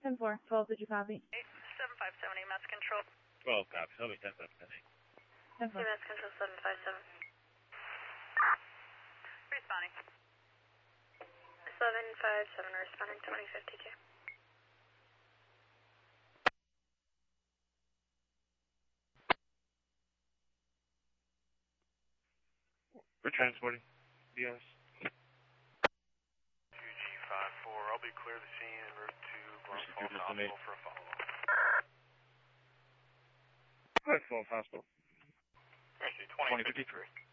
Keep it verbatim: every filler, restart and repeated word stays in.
ten four. twelve, did you copy? eight seven five seven, A M S control. twelve, copy. Tell me ten five seven. ten four. A M S control seven five seven. Responding. seven five seven, responding twenty fifty-two. We're transporting. B S. two G five four, I'll be clear the scene en route to Glens Falls Hospital for a follow-up. Glens Falls Hospital. twenty fifty-three.